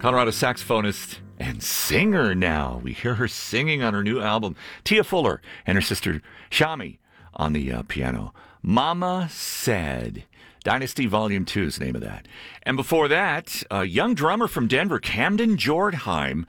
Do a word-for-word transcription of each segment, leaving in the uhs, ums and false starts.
Colorado saxophonist and singer now. We hear her singing on her new album. Tia Fuller and her sister Shami on the uh, piano. Mama Said. Dynasty Volume two is the name of that. And before that, a young drummer from Denver, Camden Jordheim,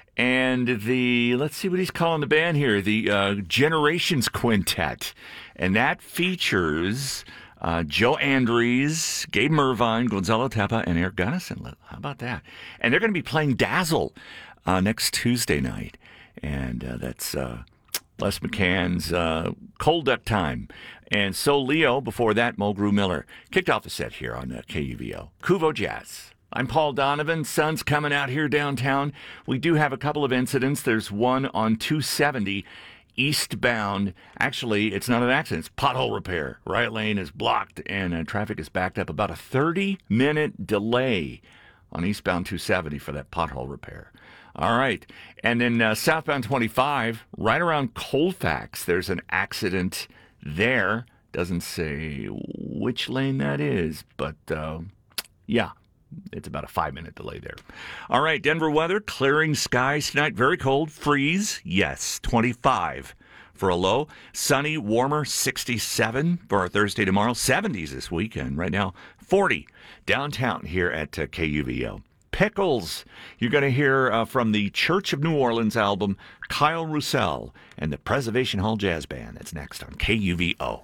and the, let's see what he's calling the band here, the uh, Generations Quintet. And that features uh, Joe Andries, Gabe Mervine, Gonzalo Tepa, and Eric Gunnison. How about that? And they're going to be playing Dazzle uh, next Tuesday night. And uh, that's uh, Les McCann's uh, Cold Duck Time. And So Leo, before that, Mulgrew Miller. Kicked off the set here on uh, K U V O. Kuvo Jazz. I'm Paul Donovan. Sun's coming out here downtown. We do have a couple of incidents. There's one on two seventy eastbound. Actually, it's not an accident. It's pothole repair. Right lane is blocked and uh, traffic is backed up. About a thirty-minute delay on eastbound two seventy for that pothole repair. All right. And then uh, southbound twenty-five, right around Colfax, there's an accident there. Doesn't say which lane that is, but uh, yeah, it's about a five-minute delay there. All right, Denver weather, clearing skies tonight, very cold, freeze, yes, twenty-five for a low. Sunny, warmer, sixty-seven for our Thursday tomorrow, seventies this weekend. Right now, forty downtown here at uh, K U V O. Pickles. You're going to hear uh, from the Church of New Orleans album, Kyle Roussel and the Preservation Hall Jazz Band. That's next on K U V O.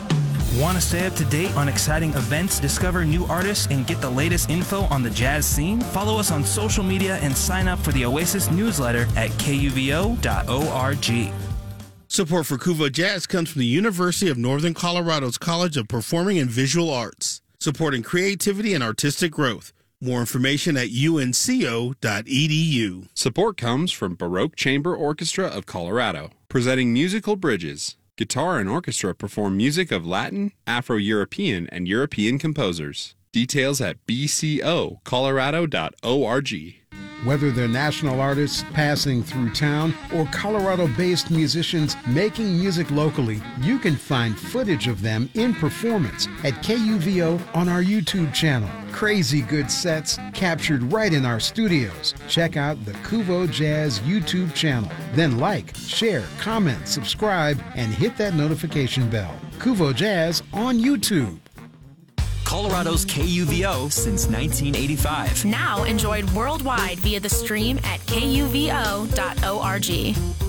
Want to stay up to date on exciting events, discover new artists, and get the latest info on the jazz scene? Follow us on social media and sign up for the Oasis newsletter at K U V O dot org. Support for Kuvo Jazz comes from the University of Northern Colorado's College of Performing and Visual Arts, supporting creativity and artistic growth. More information at U N C O dot E D U. Support comes from Baroque Chamber Orchestra of Colorado, presenting Musical Bridges. Guitar and orchestra perform music of Latin, Afro-European, and European composers. Details at B C O Colorado dot org. Whether they're national artists passing through town or Colorado-based musicians making music locally, you can find footage of them in performance at K U V O on our YouTube channel. Crazy good sets captured right in our studios. Check out the Kuvo Jazz YouTube channel. Then like, share, comment, subscribe, and hit that notification bell. Kuvo Jazz on YouTube. Colorado's K U V O since nineteen eighty-five. Now enjoyed worldwide via the stream at K U V O dot org.